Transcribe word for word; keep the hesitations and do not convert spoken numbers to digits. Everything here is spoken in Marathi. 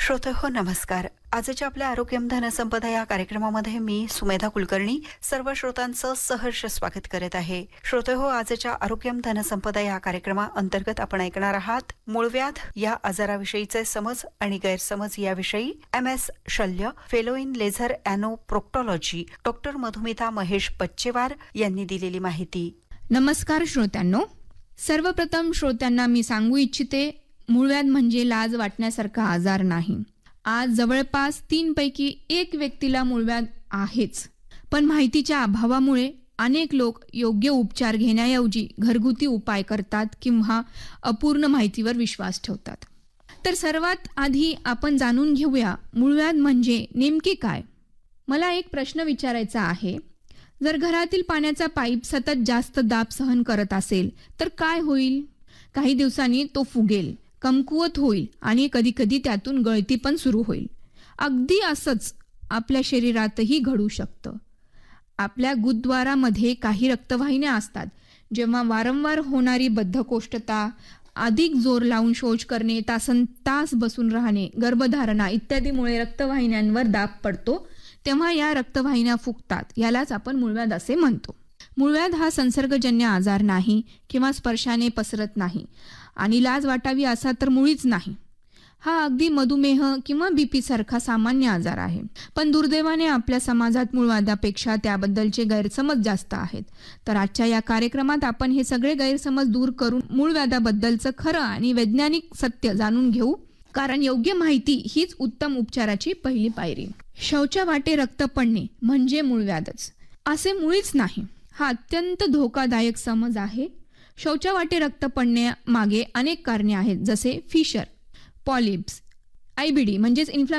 श्रोते हो नमस्कार. आजच्या आपल्या आरोग्यम धनसंपदा या कार्यक्रमामध्ये मी सुमेधा कुलकर्णी सर्व श्रोतांचं सहर्ष स्वागत करत आहे. श्रोते हो, आजच्या आरोग्यम धनसंपदा या कार्यक्रमाअंतर्गत आपण ऐकणार आहात मूळव्याध या आजाराविषयीचे समज आणि गैरसमज याविषयी एम एस शल्य fellow in laser अॅनोप्रोक्टॉलॉजी doctor Madhumita Mahesh पच्चेवार यांनी दिलेली माहिती. नमस्कार श्रोत्यांनो. सर्वप्रथम श्रोत्यांना मी सांगू इच्छिते, मूळव्याध म्हणजे लाज वाटण्यासारखा आजार नाही. आज जवळपास तीन पैकी एक व्यक्तीला मूळव्याध आहेच, पण माहितीच्या अभावामुळे अनेक लोक योग्य उपचार घेण्याऐवजी घरगुती उपाय करतात किंवा अपूर्ण माहितीवर विश्वास ठेवतात. तर सर्वात आधी आपण जाणून घेऊया मूळव्याध म्हणजे नेमके काय. मला एक प्रश्न विचारायचा आहे. जर घरातील पाण्याचा पाईप सतत जास्त दाब सहन करत असेल तर काय होईल? काही दिवसांनी तो फुगेल, कमकुवत होईल आणि कधीकधी त्यातून गळती पण सुरू होईल. अगदी असंच आपल्या शरीरातही घडू शकतं. आपल्या गुदद्वारामध्ये काही रक्तवाहिन्या असतात. जेव्हा वारंवार होणारी बद्धकोष्ठता, अधिक जोर लावून शौच करणे, तासन तास बसून राहणे, गर्भधारणा इत्यादीमुळे रक्तवाहिन्यांवर दाब पडतो, तेव्हा या रक्तवाहिन्या फुगतात. यालाच आपण मूळव्याध असे म्हणतो. मूळव्याध हा संसर्गजन्य आजार नाही किंवा स्पर्शाने पसरत नाही आणि लाज वाटावी असा तर मुळीच नाही. हा अगदी मधुमेह किंवा बीपी सारखा सामान्य आजार आहे. पण दुर्दैवाने आपल्या समाजात मूळव्याधापेक्षा त्याबद्दलचे गैरसमज जास्त आहेत. तर आजच्या या कार्यक्रमात आपण हे सगळे गैरसमज दूर करून मूळव्याधाबद्दलचं खरं आणि वैज्ञानिक सत्य जाणून घेऊ, कारण योग्य माहिती हीच उत्तम उपचाराची पहिली पायरी. शौचावाटे रक्त पडणे म्हणजे मूळव्याधच असे मुळीच नाही. हा अत्यंत धोकादायक समज आहे. शौचावाटे रक्त पडण्यामागे अनेक कारणे आहेत, जसे फिशर, पॉलिप्स, आयबीडी म्हणजेच इन्फ्लामेशन